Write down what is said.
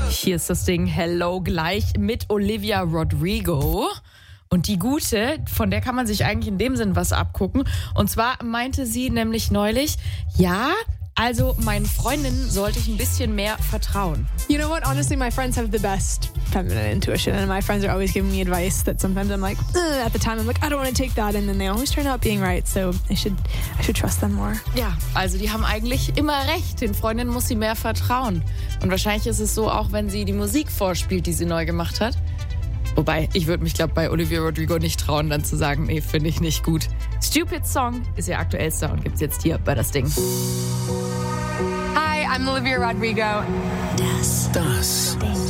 Hier ist das Ding Hello gleich mit Olivia Rodrigo. Und die Gute, von der kann man sich eigentlich in dem Sinn was abgucken. Und zwar meinte sie nämlich neulich, ja, also meinen Freundinnen sollte ich ein bisschen mehr vertrauen. You know what? Honestly, my friends have the best feminine intuition, and my friends are always giving me advice that sometimes I'm like, ugh, at the time I'm like, I don't want to take that, and then they always turn out being right. So I should trust them more. Ja, also die haben eigentlich immer recht. Den Freundinnen muss sie mehr vertrauen. Und wahrscheinlich ist es so, auch wenn sie die Musik vorspielt, die sie neu gemacht hat. Wobei, ich würde mich, glaube bei Olivia Rodrigo nicht trauen, dann zu sagen, nee, finde ich nicht gut. Stupid Song ist ihr aktuellster und gibt's jetzt hier bei Das Ding. Hi, I'm Olivia Rodrigo. Das Ding.